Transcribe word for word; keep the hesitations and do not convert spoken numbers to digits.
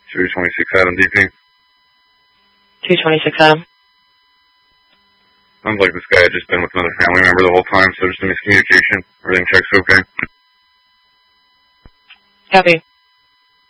two twenty-six Adam D P. two twenty-six Adam. Sounds like this guy had just been with another family member the whole time, so just a miscommunication. Everything checks okay. Copy.